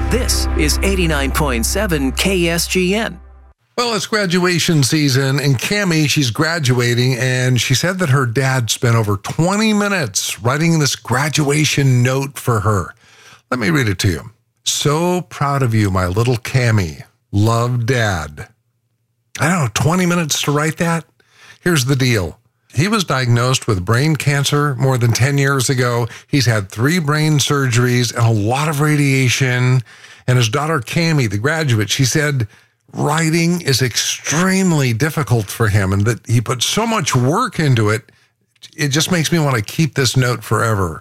This is 89.7 KSGN. Well, it's graduation season, and Cammie, she's graduating, and she said that her dad spent over 20 minutes writing this graduation note for her. Let me read it to you. So proud of you, my little Cammie. Love, Dad. I don't know, 20 minutes to write that? Here's the deal. He was diagnosed with brain cancer more than 10 years ago. He's had 3 brain surgeries and a lot of radiation. And his daughter, Cammie, the graduate, she said writing is extremely difficult for him and that he put so much work into it. It just makes me want to keep this note forever.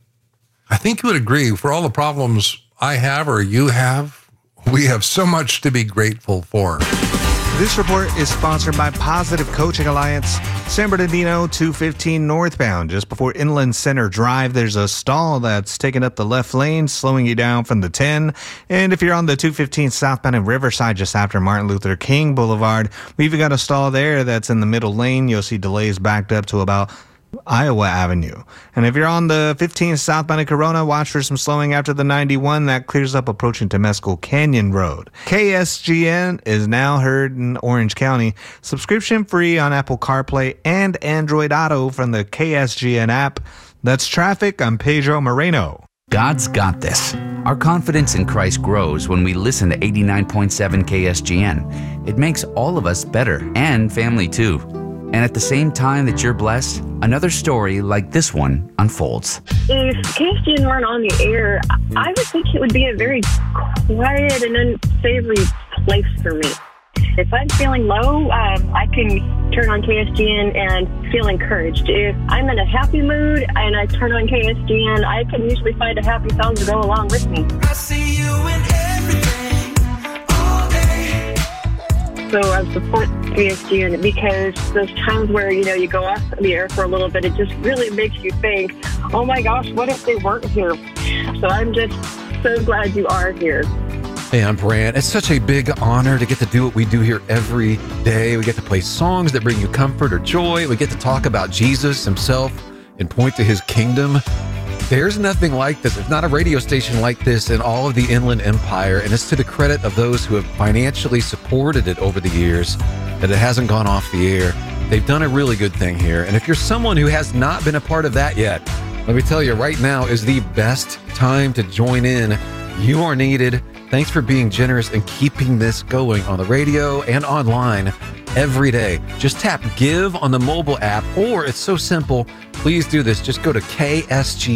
I think you would agree, for all the problems I have or you have, we have so much to be grateful for. This report is sponsored by Positive Coaching Alliance. San Bernardino 215 northbound, just before Inland Center Drive, there's a stall that's taking up the left lane, slowing you down from the 10. And if you're on the 215 southbound in Riverside, just after Martin Luther King Boulevard, we've got a stall there that's in the middle lane. You'll see delays backed up to about Iowa Avenue. And if you're on the 15 southbound in Corona, watch for some slowing after the 91 that clears up approaching Temescal Canyon Road. KSGN is now heard in Orange County. Subscription free on Apple CarPlay and Android Auto from the KSGN app. That's traffic. I'm Pedro Moreno. God's got this. Our confidence in Christ grows when we listen to 89.7 KSGN. It makes all of us better and family too. And at the same time that you're blessed, another story like this one unfolds. If KSGN weren't on the air, I would think it would be a very quiet and unsavory place for me. If I'm feeling low, I can turn on KSGN and feel encouraged. If I'm in a happy mood and I turn on KSGN, I can usually find a happy song to go along with me. I see you in everything, all day. So I support KSGN because those times where, you go off the air for a little bit, it just really makes you think, oh my gosh, what if they weren't here? So I'm just so glad you are here. Hey, I'm Brant. It's such a big honor to get to do what we do here every day. We get to play songs that bring you comfort or joy. We get to talk about Jesus himself and point to his kingdom. There's nothing like this. There's not a radio station like this in all of the Inland Empire, and it's to the credit of those who have financially supported it over the years that it hasn't gone off the air. They've done a really good thing here, and if you're someone who has not been a part of that yet, let me tell you, right now is the best time to join in. You are needed. Thanks for being generous and keeping this going on the radio and online every day. Just tap Give on the mobile app, or it's so simple. Please do this. Just go to KSG